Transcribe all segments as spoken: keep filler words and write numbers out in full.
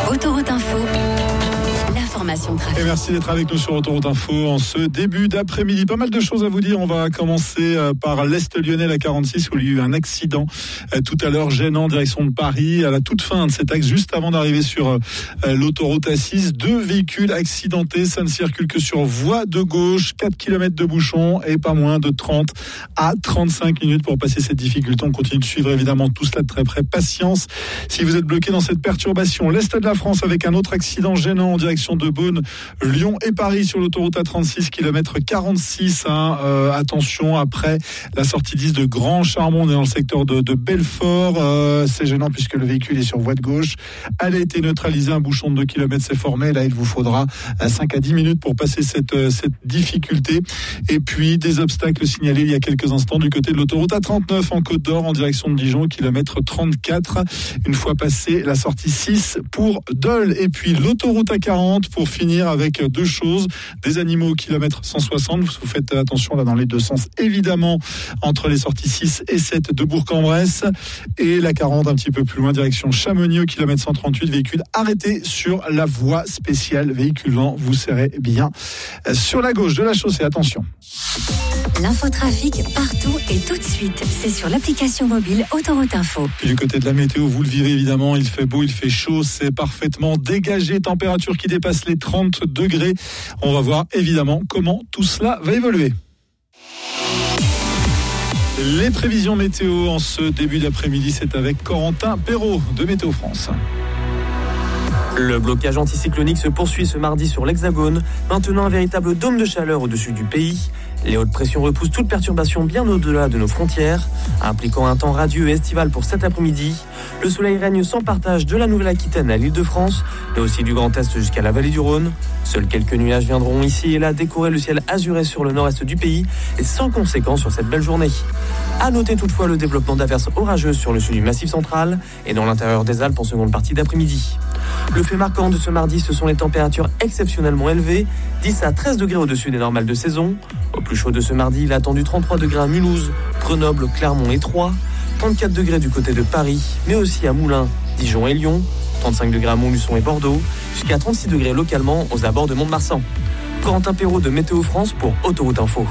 Autoroute Info, l'information trafic. Et merci d'être avec nous sur Autoroute Info en ce début d'après-midi. Pas mal de choses à vous dire. On va commencer par l'Est lyonnais, la quarante-six, où il y a eu un accident tout à l'heure gênant en direction de Paris. À la toute fin de cet axe, juste avant d'arriver sur l'autoroute A six, deux véhicules accidentés. Ça ne circule que sur voie de gauche. quatre kilomètres de bouchon et pas moins de trente à trente-cinq minutes pour passer cette difficulté. On continue de suivre évidemment tout cela de très près. Patience si vous êtes bloqué dans cette perturbation. L'Est de la France avec un autre accident gênant en direction de Beaune, Lyon et Paris sur l'autoroute A trente-six, kilomètre quarante-six. Hein, euh, attention, après la sortie dix de Grand Charbon, on est dans le secteur de, de Belfort. Euh, c'est gênant puisque le véhicule est sur voie de gauche. Elle a été neutralisée, un bouchon de deux kilomètres s'est formé. Là, il vous faudra cinq à dix minutes pour passer cette, cette difficulté. Et puis, des obstacles signalés il y a quelques instants du côté de l'autoroute A trente-neuf en Côte d'Or, en direction de Dijon, kilomètre trente-quatre. Une fois passé la sortie six pour Dole. Et puis, l'autoroute A quarante pour finir avec deux choses. Des animaux au kilomètre cent soixante. Vous faites attention là dans les deux sens, évidemment, entre les sorties six et sept de Bourg-en-Bresse. Et la quarante un petit peu plus loin, direction Chamonix au kilomètre cent trente-huit. Véhicule arrêté sur la voie spéciale véhicule lent. Vous serez bien sur la gauche de la chaussée. Attention. L'infotrafic partout et tout de suite. C'est sur l'application mobile Autoroute Info. Et du côté de la météo, vous le vivez évidemment, il fait beau, il fait chaud, c'est parfaitement dégagé, température qui dépasse les trente degrés. On va voir évidemment comment tout cela va évoluer. Les prévisions météo en ce début d'après-midi, c'est avec Corentin Perrault de Météo France. Le blocage anticyclonique se poursuit ce mardi sur l'Hexagone, maintenant un véritable dôme de chaleur au-dessus du pays. Les hautes pressions repoussent toute perturbation bien au-delà de nos frontières, impliquant un temps radieux et estival pour cet après-midi. Le soleil règne sans partage de la Nouvelle-Aquitaine à l'Île-de-France, mais aussi du Grand Est jusqu'à la vallée du Rhône. Seuls quelques nuages viendront ici et là décorer le ciel azuré sur le nord-est du pays et sans conséquence sur cette belle journée. À noter toutefois le développement d'averses orageuses sur le sud du Massif central et dans l'intérieur des Alpes en seconde partie d'après-midi. Le fait marquant de ce mardi, ce sont les températures exceptionnellement élevées, dix à treize degrés au-dessus des normales de saison. Au plus chaud de ce mardi, il a attendu trente-trois degrés à Mulhouse, Grenoble, Clermont et Troyes, trente-quatre degrés du côté de Paris, mais aussi à Moulins, Dijon et Lyon, trente-cinq degrés à Montluçon et Bordeaux, jusqu'à trente-six degrés localement aux abords de Mont-de-Marsan. Corentin Perrault de Météo France pour Autoroute Info.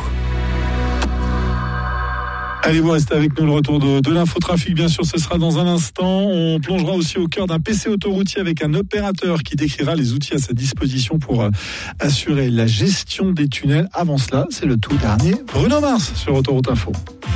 Allez, vous restez avec nous, le retour de, de l'infotrafic, bien sûr, ce sera dans un instant. On plongera aussi au cœur d'un P C autoroutier avec un opérateur qui décrira les outils à sa disposition pour euh, assurer la gestion des tunnels. Avant cela, c'est le tout dernier Bruno Mars sur Autoroute Info.